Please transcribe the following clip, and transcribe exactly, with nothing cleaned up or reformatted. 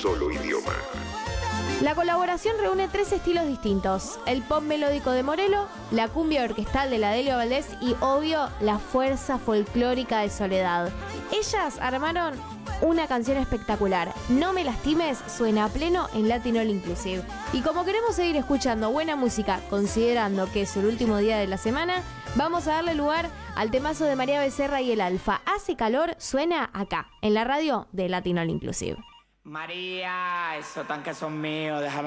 solo idioma. La colaboración reúne tres estilos distintos: el pop melódico de Morelo, la cumbia orquestal de la Delio Valdés y, obvio, la fuerza folclórica de Soledad. Ellas armaron una canción espectacular. No me lastimes suena a pleno en Latin All Inclusive. Y como queremos seguir escuchando buena música, considerando que es el último día de la semana, vamos a darle lugar al temazo de María Becerra y el Alfa. Hace calor, suena acá, en la radio de Latin All Inclusive. María, esos tanques son míos, déjame.